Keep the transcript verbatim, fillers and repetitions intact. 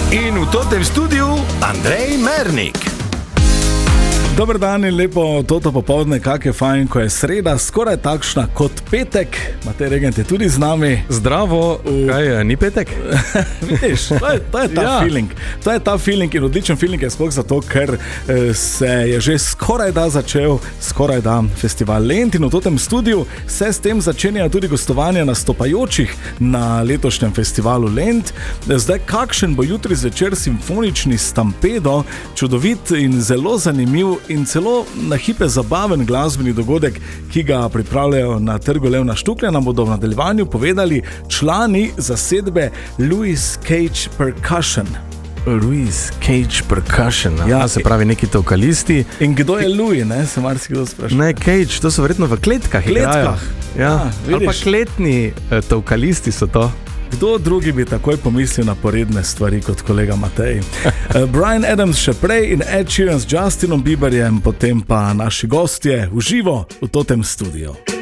In v tem studiu Andrej Mernik. Dober dan in lepo toto popoldne, kak je fajn, ko je sreda, skoraj takšna kot petek. Matej Regent je tudi z nami. Zdravo, v... kaj je, ni petek? Vidiš, to je, to je ta ja. feeling. To je ta feeling in odličen feeling je sploh zato, ker eh, se je že skoraj da začel, skoraj da festival Lent in v tem studiu se s tem začenja tudi gostovanje nastopajočih na letošnjem festivalu Lent. Zdaj, kakšen bo jutri zvečer simfonični Stampedo, čudovit in zelo zanimiv in celo na hipe zabaven glasbeni dogodek, ki ga pripravljajo na trgu Levna Štuklja, nam bodo v nadaljevanju povedali člani zasedbe Louis Cage Percussion. Louis Cage Percussion, ja, se pravi neki vokalisti. In kdo je Louis, ne, se marsikdo sprašuje. Ne, Cage, to so verjetno v kletkah, kletkah. Ja, ali pa kletni vokalisti so to. Kdo drugi bi takoj pomislil na poredne stvari kot kolega Matej? Bryan Adams še prej in Ed Sheeran s Justinom Bieberjem, potem pa naši gostje v živo v tem studiu.